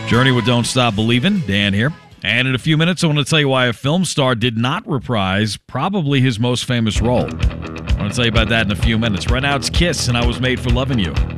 Journey with Don't Stop Believin'. Dan here. And in a few minutes, I want to tell you why a film star did not reprise probably his most famous role. I want to tell you about that in a few minutes. Right now, it's Kiss, and I Was Made for Loving You.